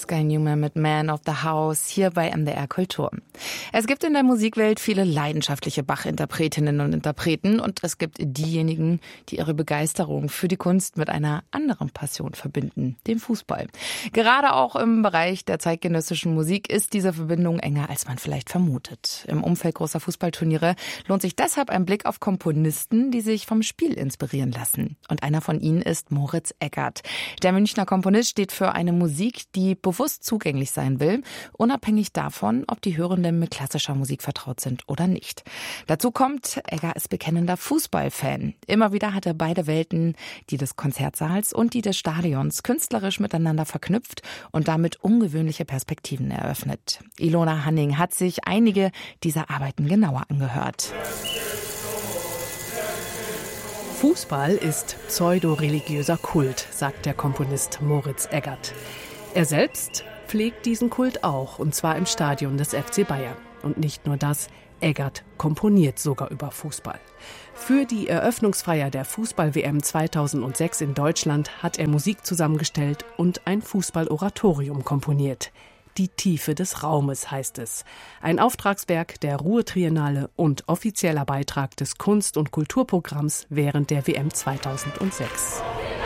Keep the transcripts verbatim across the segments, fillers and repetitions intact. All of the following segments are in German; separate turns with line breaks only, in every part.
Sky Newman mit Man of the House hier bei M D R Kultur. Es gibt in der Musikwelt viele leidenschaftliche Bach-Interpretinnen und Interpreten und es gibt diejenigen, die ihre Begeisterung für die Kunst mit einer anderen Passion verbinden, dem Fußball. Gerade auch im Bereich der zeitgenössischen Musik ist diese Verbindung enger, als man vielleicht vermutet. Im Umfeld großer Fußballturniere lohnt sich deshalb ein Blick auf Komponisten, die sich vom Spiel inspirieren lassen. Und einer von ihnen ist Moritz Eggert. Der Münchner Komponist steht für eine Musik, die bewusst zugänglich sein will, unabhängig davon, ob die Hörenden mit klassischer Musik vertraut sind oder nicht. Dazu kommt, Eggert ist bekennender Fußballfan. Immer wieder hat er beide Welten, die des Konzertsaals und die des Stadions, künstlerisch miteinander verknüpft und damit ungewöhnliche Perspektiven eröffnet. Ilona Hanning hat sich einige dieser Arbeiten genauer angehört.
Fußball ist pseudo-religiöser Kult, sagt der Komponist Moritz Eggert. Er selbst pflegt diesen Kult auch, und zwar im Stadion des F C Bayern. Und nicht nur das, Eggert komponiert sogar über Fußball. Für die Eröffnungsfeier der Fußball-W M zweitausendsechs in Deutschland hat er Musik zusammengestellt und ein Fußball-Oratorium komponiert. Die Tiefe des Raumes heißt es. Ein Auftragswerk der Ruhr-Triennale und offizieller Beitrag des Kunst- und Kulturprogramms während der W M zweitausendsechs.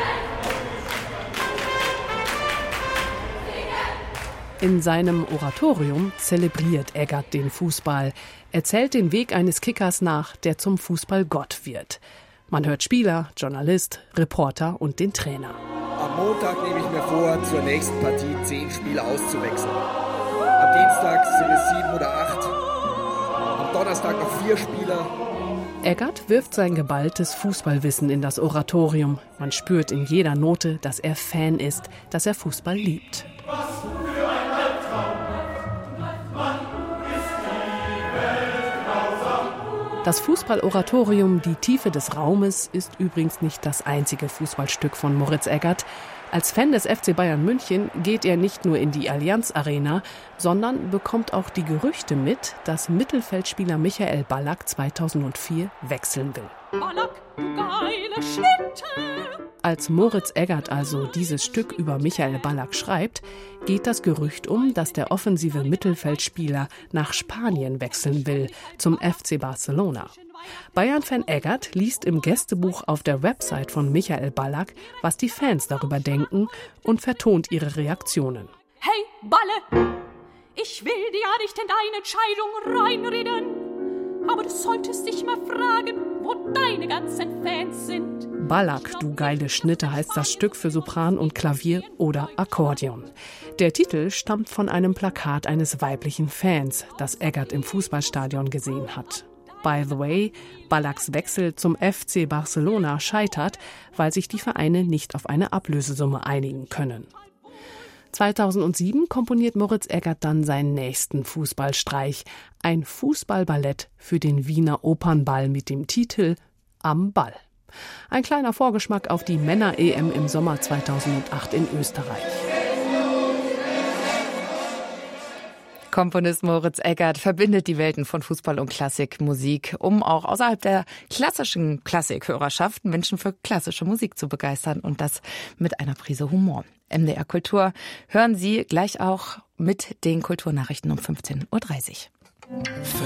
In seinem Oratorium zelebriert Eggert den Fußball. Er zählt den Weg eines Kickers nach, der zum Fußballgott wird. Man hört Spieler, Journalist, Reporter und den Trainer.
Am Montag nehme ich mir vor, zur nächsten Partie zehn Spieler auszuwechseln. Am Dienstag sind es sieben oder acht. Am Donnerstag noch vier Spieler.
Eggert wirft sein geballtes Fußballwissen in das Oratorium. Man spürt in jeder Note, dass er Fan ist, dass er Fußball liebt. Das Fußballoratorium Die Tiefe des Raumes ist übrigens nicht das einzige Fußballstück von Moritz Eggert. Als Fan des F C Bayern München geht er nicht nur in die Allianz Arena, sondern bekommt auch die Gerüchte mit, dass Mittelfeldspieler Michael Ballack zweitausendvier wechseln will. Ballack, du geile Schnitte! Als Moritz Eggert also dieses Stück über Michael Ballack schreibt, geht das Gerücht um, dass der offensive Mittelfeldspieler nach Spanien wechseln will, zum F C Barcelona. Bayern-Fan Eggert liest im Gästebuch auf der Website von Michael Ballack, was die Fans darüber denken, und vertont ihre Reaktionen.
Hey, Balle, ich will dir ja nicht in deine Entscheidung reinreden, aber du solltest dich mal fragen, wo deine ganzen Fans sind.
Ballack, du geile Schnitte heißt das Stück für Sopran und Klavier oder Akkordeon. Der Titel stammt von einem Plakat eines weiblichen Fans, das Eggert im Fußballstadion gesehen hat. By the way, Ballacks Wechsel zum F C Barcelona scheitert, weil sich die Vereine nicht auf eine Ablösesumme einigen können. zweitausendsieben komponiert Moritz Eggert dann seinen nächsten Fußballstreich, ein Fußballballett für den Wiener Opernball mit dem Titel Am Ball. Ein kleiner Vorgeschmack auf die Männer-E M im Sommer zweitausendacht in Österreich.
Komponist Moritz Eggert verbindet die Welten von Fußball und Klassikmusik, um auch außerhalb der klassischen Klassikhörerschaft Menschen für klassische Musik zu begeistern, und das mit einer Prise Humor. M D R Kultur hören Sie gleich auch mit den Kulturnachrichten um fünfzehn Uhr dreißig.